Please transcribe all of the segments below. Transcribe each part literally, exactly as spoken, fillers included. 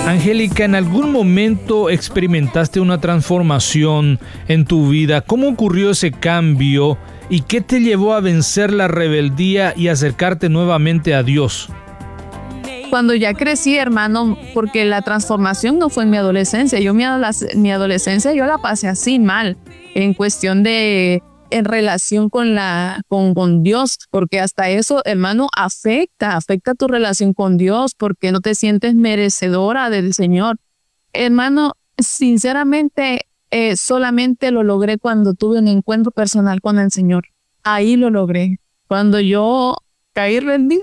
Angélica, ¿en algún momento experimentaste una transformación en tu vida? ¿Cómo ocurrió ese cambio y qué te llevó a vencer la rebeldía y acercarte nuevamente a Dios? Cuando ya crecí, hermano, porque la transformación no fue en mi adolescencia. Yo mi, adoles- mi adolescencia yo la pasé así mal, en cuestión de, en relación con la, con, con Dios, porque hasta eso, hermano, afecta, afecta tu relación con Dios, porque no te sientes merecedora del Señor. Hermano, sinceramente, eh, solamente lo logré cuando tuve un encuentro personal con el Señor. Ahí lo logré. Cuando yo caí rendida,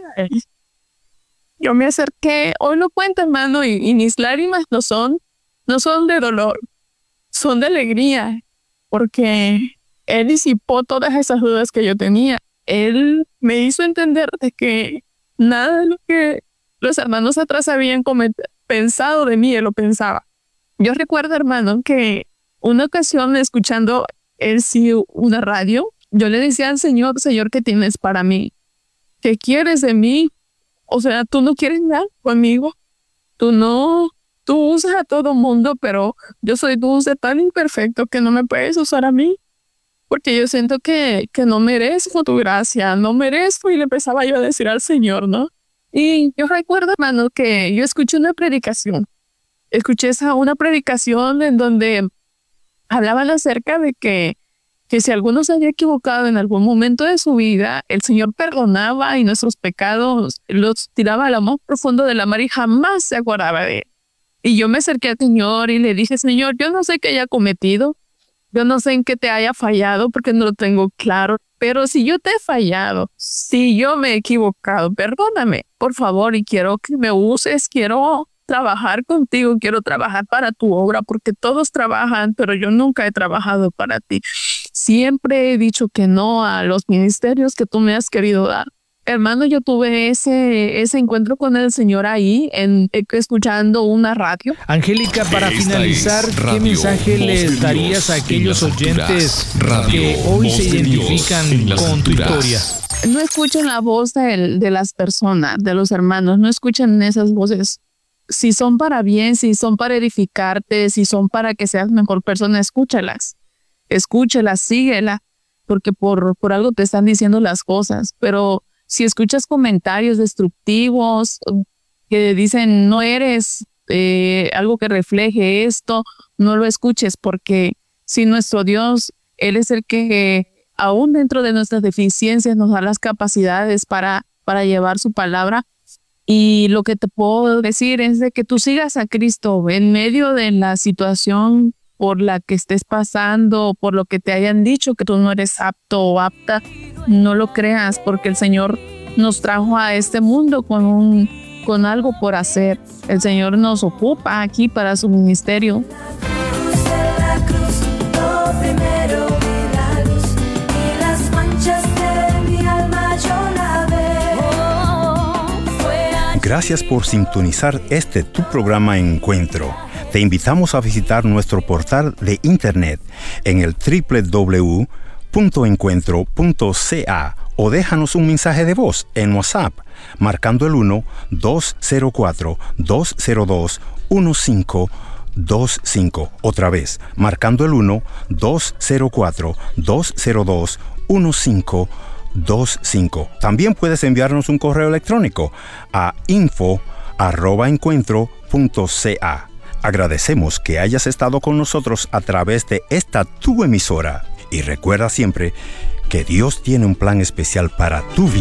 yo me acerqué, hoy lo cuento, hermano, y, y mis lágrimas no son, no son de dolor, son de alegría, porque Él disipó todas esas dudas que yo tenía. Él me hizo entender de que nada de lo que los hermanos atrás habían comet- pensado de mí, Él lo pensaba. Yo recuerdo, hermano, que una ocasión escuchando él sí una radio, yo le decía al Señor, Señor, ¿qué tienes para mí? ¿Qué quieres de mí? O sea, tú no quieres nada conmigo. Tú no, tú usas a todo mundo, pero yo soy dulce tan imperfecto que no me puedes usar a mí. Porque yo siento que, que no merezco tu gracia, no merezco. Y le empezaba yo a decir al Señor, ¿no? Y yo recuerdo, hermano, que yo escuché una predicación. Escuché esa, una predicación en donde hablaban acerca de que que si alguno se había equivocado en algún momento de su vida, el Señor perdonaba y nuestros pecados los tiraba a lo más profundo de la mar y jamás se acordaba de él. Y yo me acerqué al Señor y le dije, Señor, yo no sé qué haya cometido, yo no sé en qué te haya fallado porque no lo tengo claro, pero si yo te he fallado, si yo me he equivocado, perdóname, por favor, y quiero que me uses, quiero trabajar contigo, quiero trabajar para tu obra, porque todos trabajan, pero yo nunca he trabajado para ti. Siempre he dicho que no a los ministerios que tú me has querido dar. Hermano, yo tuve ese, ese encuentro con el Señor ahí, en, escuchando una radio. Angélica, para Esta finalizar, es ¿qué Radio mensaje Voz les de darías Dios a aquellos en las oyentes alturas. Radio que hoy Voz se de Dios identifican en las con tu alturas. historia? No escuchen la voz de, de las personas, de los hermanos, no escuchen esas voces. Si son para bien, si son para edificarte, si son para que seas mejor persona, escúchalas. Escúchalas, síguela, porque por, por algo te están diciendo las cosas. Pero si escuchas comentarios destructivos que dicen no eres eh, algo que refleje esto, no lo escuches, porque si nuestro Dios, Él es el que aún dentro de nuestras deficiencias nos da las capacidades para, para llevar su palabra. Y lo que te puedo decir es de que tú sigas a Cristo en medio de la situación por la que estés pasando, por lo que te hayan dicho que tú no eres apto o apta. No lo creas, porque el Señor nos trajo a este mundo con, un, con algo por hacer. El Señor nos ocupa aquí para su ministerio. Gracias por sintonizar este tu programa Encuentro. Te invitamos a visitar nuestro portal de internet en el doble u doble u doble u punto encuentro punto c a o déjanos un mensaje de voz en WhatsApp marcando el uno dos cero cuatro dos cero dos uno cinco dos cinco. Otra vez, marcando el uno dos cero cuatro dos cero dos uno cinco dos cinco. También puedes enviarnos un correo electrónico a info arroba encuentro punto c a. Agradecemos que hayas estado con nosotros a través de esta tu emisora y recuerda siempre que Dios tiene un plan especial para tu vida.